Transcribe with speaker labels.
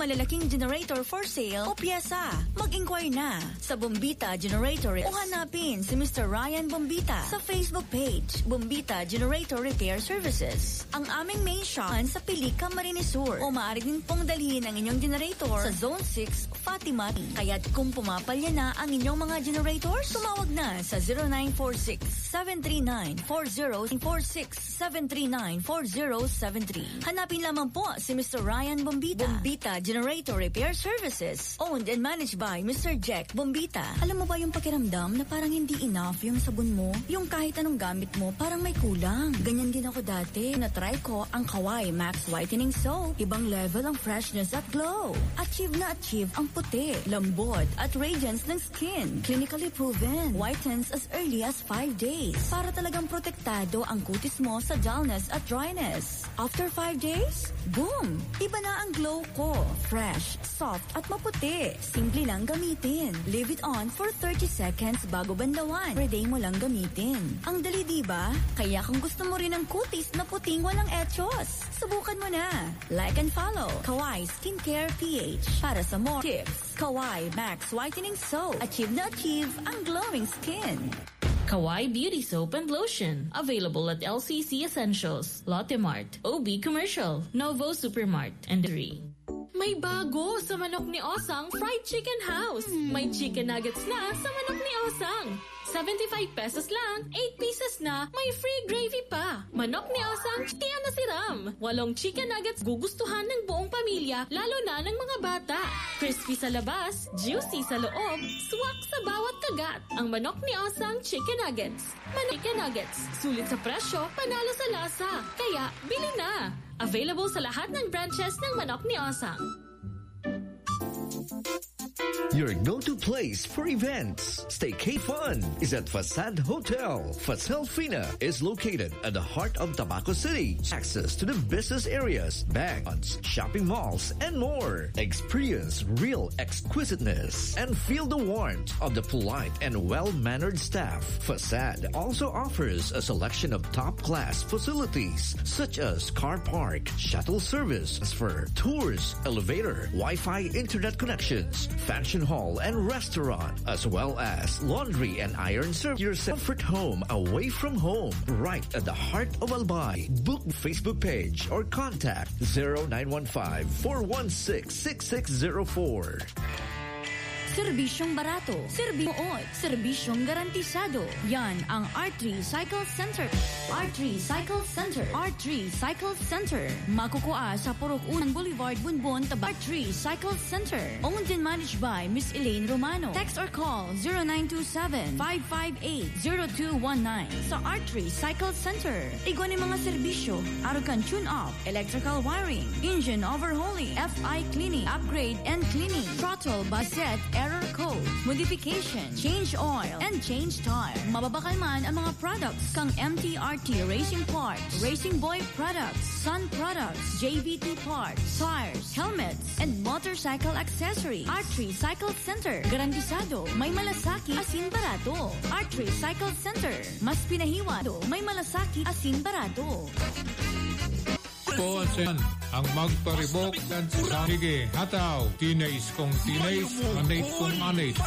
Speaker 1: malalaking generator for sale o pyesa. Mag-inquire na sa Bombita Generator o hanapin si Mr. Ryan Bombita sa Facebook page, Bombita Generator Repair Services. Ang aming main shop sa Pilica, Camarines Sur. O maaari din pong dalhin ang inyong generator sa Zone 6, Fatima. Kaya't kung pumapalya na ang inyong mga generators, tumawag na sa 0946-739-4073. Hanapin lamang po si Mr. Ryan Bombita. Bombita Generator Repair Services. Owned and managed by Mr. Jack Bombita. Alam mo ba yung pakiramdam na parang hindi enough yung sabon mo? Yung kahit anong gamit mo, parang may kulang. Ganyan din ako dati. Na-try ko ang Kawai Max Whitening Soap. Ibang level ang freshness at glow. Achieve na achieve ang puti, lambot at radiance ng skin. Clinically proven. Whitens as early as 5 days. Para talagang protektado ang kutis mo sa dullness at dryness. After 5 days, boom! Iba na ang glow ko. Fresh, soft at maputi. Simple lang gamitin. Leave it on for 30 seconds bago bandawan. Per day mo lang gamitin. Ang dali diba? Kaya kung gusto mo rin ng kutis na puting walang etchos, subukan mo na. Like and follow Kawai Skincare PH para sa more tips. Kawai Max Whitening Soap. Achieve na achieve ang glowing skin.
Speaker 2: Kawai Beauty Soap and Lotion. Available at LCC Essentials, Lotte Mart, OB Commercial, Novo Supermart, and Dairy. May bago sa Manok ni Osang Fried Chicken House. May chicken nuggets na sa Manok ni Osang. 75 pesos lang, 8 pieces na, may free gravy pa. Manok ni Osang, tiyan na siram. 8 chicken nuggets gugustuhan ng buong pamilya, lalo na ng mga bata. Crispy sa labas, juicy sa loob, swak sa bawat kagat. Ang Manok ni Osang Chicken Nuggets. Manok Chicken Nuggets, sulit sa presyo, panalo sa lasa. Kaya, bili na. Available sa lahat ng branches ng Manok ni Osang.
Speaker 3: Your go-to place for events. Staycay Fun is at Facade Hotel. Facade Fina is located at the heart of Tabaco City. Access to the business areas, banks, shopping malls, and more. Experience real exquisiteness and feel the warmth of the polite and well-mannered staff. Facade also offers a selection of top-class facilities such as car park, shuttle service, transfer, tours, elevator, Wi-Fi internet connections, function hall and restaurant, as well as laundry and iron service. Your comfort home away from home, right at the heart of Albay. Book Facebook page or contact 0915-416-6604.
Speaker 1: Serbisyong barato, serbisyong garantisado. Yan ang R3 Cycle Center. R3 Cycle Center. R3 Cycle Center. Makukuha sa Purok Unang Boulevard, Bunbon, Tabak. R3 Cycle Center. Owned and managed by Miss Elaine Romano. Text or call 0927-558-0219 sa R3 Cycle Center. Igwan mga serbisyo, Arucan tune-up, electrical wiring, engine overhauling, FI cleaning, upgrade and cleaning, throttle baset, error code, modification, change oil, and change tire. Mababakal man ang mga products kang MTRT Racing Parts, Racing Boy Products, Sun Products, JVT Parts, tires, helmets, and motorcycle accessories. R3 Cycle Center. Garantisado, may malasaki, asin barato. R3 Cycle Center. Mas pinahiwado, may malasaki, asin barato.
Speaker 4: Po ang magparibok dan sige hataw tinays kong tinays anay kong anay